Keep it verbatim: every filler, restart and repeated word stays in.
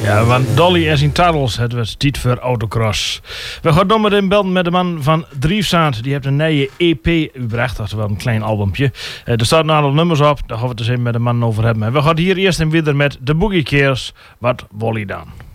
Ja, want Dolly en zijn Tuddles, het was tijd voor autocross. We gaan dan meteen belden met de man van Driefzaand. Die heeft een nieuwe E P gebracht, dat is wel een klein albumpje. Uh, er staan een aantal nummers op, daar gaan we het eens even met de man over hebben. En we gaan hier eerst en weer met de Boogie Keers. Wat Wally dan?